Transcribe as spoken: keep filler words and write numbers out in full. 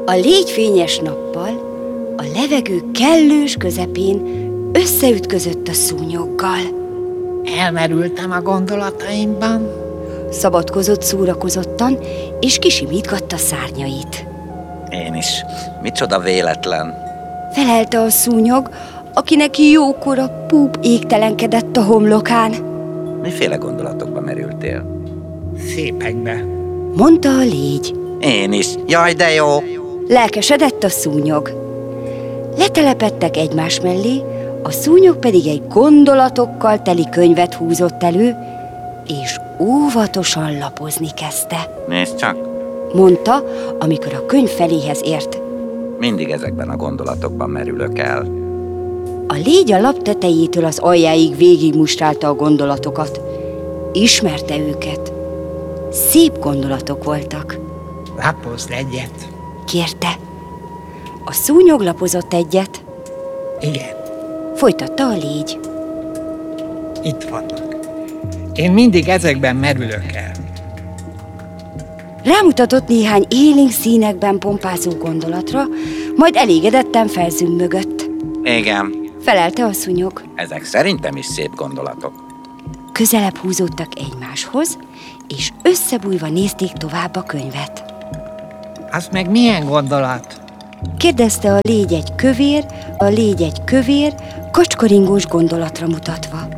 A légy fényes nappal a levegő kellős közepén összeütközött a szúnyoggal. Elmerültem a gondolataimban. Szabadkozott szórakozottan, és kisimítgatta szárnyait. Én is. Micsoda véletlen. Felelte a szúnyog, akinek jókora púp égtelenkedett a homlokán. Miféle gondolatokba merültél? Szépekbe. Mondta a légy. Én is. Jaj, de jó! Lelkesedett a szúnyog. Letelepedtek egymás mellé, a szúnyog pedig egy gondolatokkal teli könyvet húzott elő, és óvatosan lapozni kezdte. Nézd csak! Mondta, amikor a könyv feléhez ért. Mindig ezekben a gondolatokban merülök el. A légy a lap tetejétől az aljáig végigmustrálta a gondolatokat. Ismerte őket. Szép gondolatok voltak. Lapozd egyet. Kérte. A szúnyog lapozott egyet. Igen, Folytatta a légy. itt vannak. Én mindig ezekben merülök el. Rámutatott néhány élénk színekben pompázó gondolatra, majd elégedetten felzümmögött. Igen, Felelte a szúnyog. ezek szerintem is szép gondolatok. Közelebb húzódtak egymáshoz, és összebújva nézték tovább a könyvet. Az meg milyen gondolat? Kérdezte a légy egy kövér, a légy egy kövér, kacskaringós gondolatra mutatva.